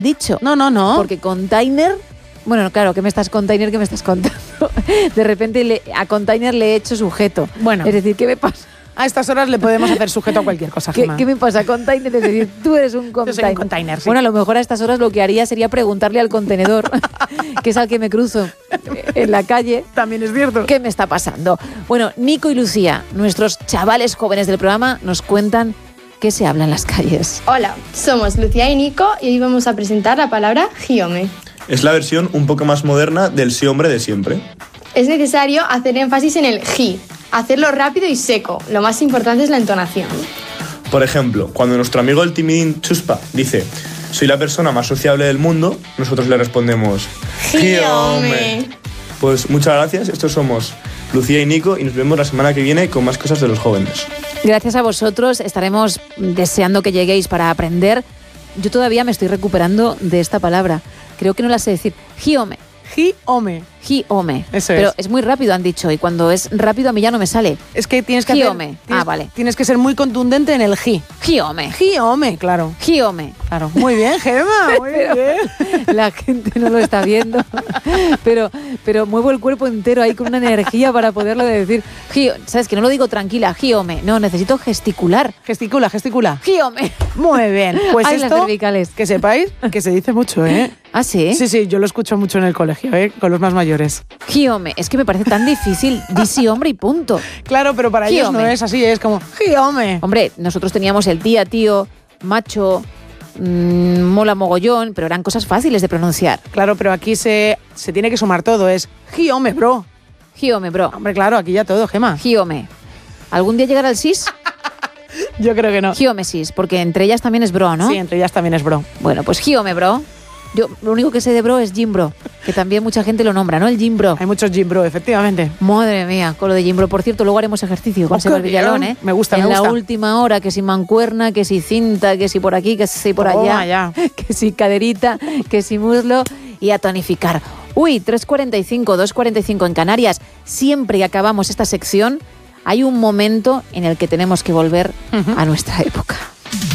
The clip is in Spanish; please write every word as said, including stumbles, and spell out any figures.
dicho. No, no, no. Porque container... Bueno, claro, ¿qué me estás container? ¿Qué me estás contando? De repente le, a container le he hecho sujeto. Bueno. Es decir, ¿qué me pasa? A estas horas le podemos hacer sujeto a cualquier cosa, ¿Qué, Gemma. ¿Qué me pasa? Container, es decir, tú eres un container. Yo soy un container, sí. Bueno, a lo mejor a estas horas lo que haría sería preguntarle al contenedor, que es al que me cruzo en la calle. También es cierto. ¿Qué me está pasando? Bueno, Nico y Lucía, nuestros chavales jóvenes del programa, nos cuentan qué se habla en las calles. Hola, somos Lucía y Nico y hoy vamos a presentar la palabra giome. Es la versión un poco más moderna del sí hombre de siempre. Es necesario hacer énfasis en el gi, hacerlo rápido y seco. Lo más importante es la entonación. Por ejemplo, cuando nuestro amigo el timidín Chuspa dice «Soy la persona más sociable del mundo», nosotros le respondemos ¡Giome! Pues muchas gracias, estos somos Lucía y Nico y nos vemos la semana que viene con más cosas de los jóvenes. Gracias a vosotros, estaremos deseando que lleguéis para aprender. Yo todavía me estoy recuperando de esta palabra. Creo que no la sé decir. Giome. Giome. Giome. Eso Pero es. es muy rápido, han dicho, y cuando es rápido a mí ya no me sale. Es que tienes que Giome. hacer... Tienes, Ah, vale. Tienes que ser muy contundente en el gi. Giome. Giome, claro. Giome. Claro. Muy bien, Gemma, muy Pero bien. la gente no lo está viendo, pero, pero muevo el cuerpo entero ahí con una energía para poderlo decir. Gio, ¿sabes? Que no lo digo tranquila, giome. No, necesito gesticular. Gesticula, gesticula. Giome. Muy bien. Pues Ay, las esto, cervicales. que sepáis, que se dice mucho, ¿eh? ¿Ah, sí? Sí, sí, yo lo escucho mucho en el colegio, ¿eh? Con los más mayores. Giome. Es que me parece tan difícil. Di sí, hombre, y punto. Claro, pero para ellos no Giome. es así, es como giome. Hombre, nosotros teníamos el tía, tío, macho, mmm, mola mogollón, pero eran cosas fáciles de pronunciar. Claro, pero aquí se, se tiene que sumar todo, es giome, bro. Giome, bro. Hombre, claro, aquí ya todo, Gemma. Giome. ¿Algún día llegará el sis? Yo creo que no. Giome sis, porque entre ellas también es bro, ¿no? Sí, entre ellas también es bro. Bueno, pues Giome, bro. Yo lo único que sé de bro es Jim Bro, que también mucha gente lo nombra, ¿no? El Jim Bro. Hay muchos gym bro, efectivamente. Madre mía, con lo de Jim Bro. Por cierto, luego haremos ejercicio con Oh, Seba qué Villalón, bien. ¿eh? Me gusta, en me la gusta. última hora, que si mancuerna, que si cinta, que si por aquí, que si por Toma allá, ya. que si caderita, que si muslo, y a tonificar. Uy, tres cuarenta y cinco, dos cuarenta y cinco en Canarias. Siempre que acabamos esta sección, hay un momento en el que tenemos que volver Ujú. a nuestra época.